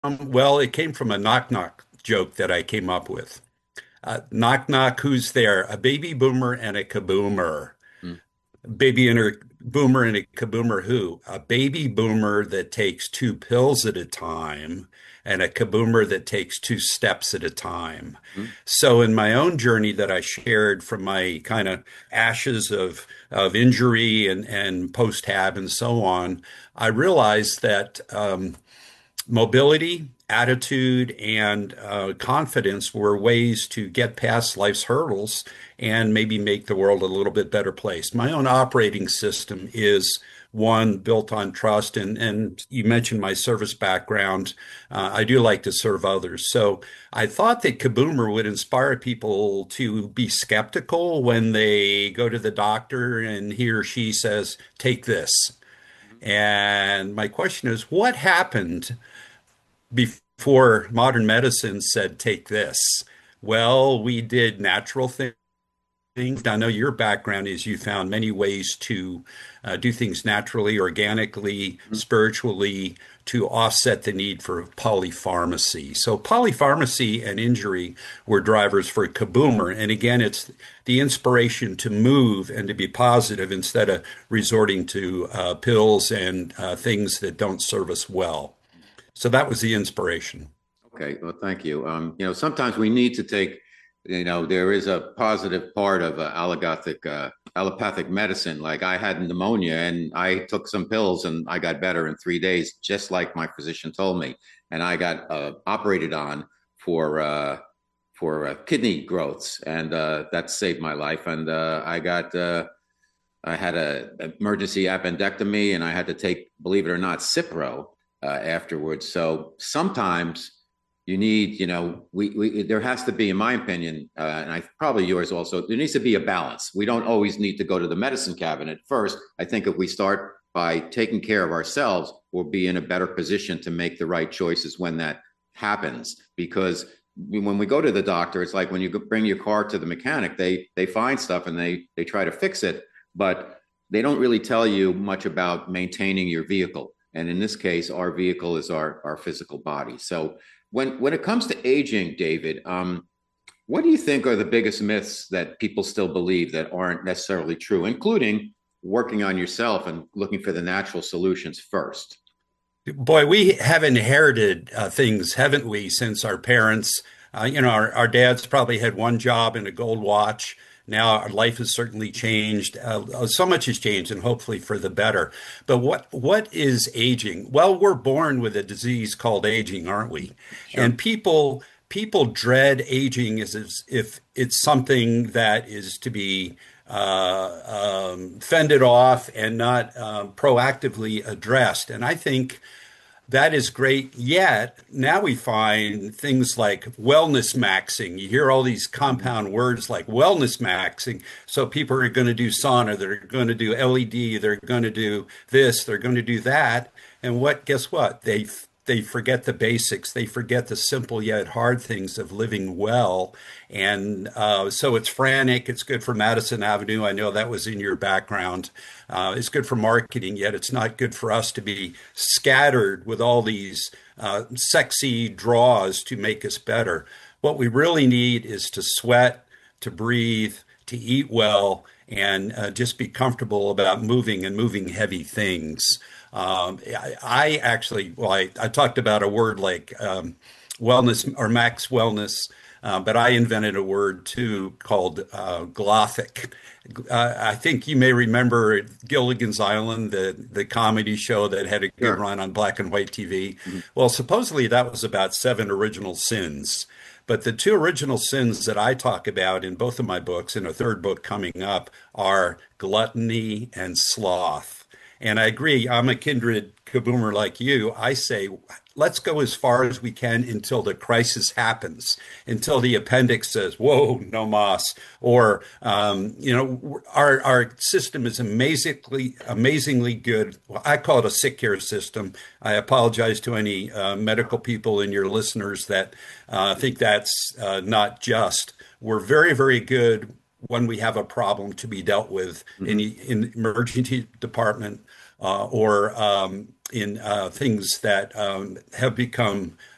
Well, it came from a knock knock joke that I came up with. Knock knock, who's there? A baby boomer and a kaboomer. Mm. Baby and a boomer and a kaboomer who? A baby boomer that takes two pills at a time and a kaboomer that takes two steps at a time. Mm. So in my own journey that I shared from my kind of ashes of injury and post-hab and so on, I realized that mobility, attitude, and confidence were ways to get past life's hurdles and maybe make the world a little bit better place. My own operating system is one built on trust. And you mentioned my service background. I do like to serve others. So I thought that Kaboomer would inspire people to be skeptical when they go to the doctor and he or she says, take this. And my question is, what happened before modern medicine said, take this? Well, we did natural things. I know your background is you found many ways to do things naturally, organically, spiritually, to offset the need for polypharmacy. So polypharmacy and injury were drivers for Kaboomer. And again, it's the inspiration to move and to be positive instead of resorting to pills and things that don't serve us well. So that was the inspiration. Okay, well, thank you. Sometimes we need to take, there is a positive part of allopathic medicine. Like I had pneumonia and I took some pills and I got better in 3 days, just like my physician told me. And I got operated on for kidney growths, and that saved my life. And I had a emergency appendectomy, and I had to take, believe it or not, Cipro afterwards. So sometimes you need, we there has to be, in my opinion, and I probably yours also, there needs to be a balance. We don't always need to go to the medicine cabinet first. I think if we start by taking care of ourselves, we'll be in a better position to make the right choices when that happens. Because when we go to the doctor, it's like when you bring your car to the mechanic, they find stuff and they try to fix it, but they don't really tell you much about maintaining your vehicle. And in this case, our vehicle is our physical body. So when it comes to aging, David, what do you think are the biggest myths that people still believe that aren't necessarily true, including working on yourself and looking for the natural solutions first? Boy, we have inherited things, haven't we, since our parents, our dads probably had one job and a gold watch. Now our life has certainly changed. So much has changed, and hopefully for the better. But what is aging? Well, we're born with a disease called aging, aren't we? Sure. And people dread aging as if it's something that is to be fended off and not proactively addressed. And I think that is great. Yet now we find things like wellness maxing. You hear all these compound words like wellness maxing. So people are going to do sauna, they're going to do LED, they're going to do this, they're going to do that. And guess what? They forget the basics. They forget the simple yet hard things of living well. And so it's frantic. It's good for Madison Avenue. I know that was in your background. It's good for marketing, yet it's not good for us to be scattered with all these sexy draws to make us better. What we really need is to sweat, to breathe, to eat well, and just be comfortable about moving and moving heavy things. I actually, well, I talked about a word like wellness or max wellness, but I invented a word too called glothic. I think you may remember Gilligan's Island, the comedy show that had a good Sure. run on black and white TV. Mhm. Well, supposedly that was about seven original sins. But the two original sins that I talk about in both of my books, and a third book coming up, are gluttony and sloth. And I agree, I'm a kindred kaboomer like you. I say, let's go as far as we can until the crisis happens, until the appendix says, whoa, no mas. Or, our system is amazingly good. Well, I call it a sick care system. I apologize to any medical people and your listeners that think that's not just. We're very, very good when we have a problem to be dealt with Mhm. in emergency department or in things that have become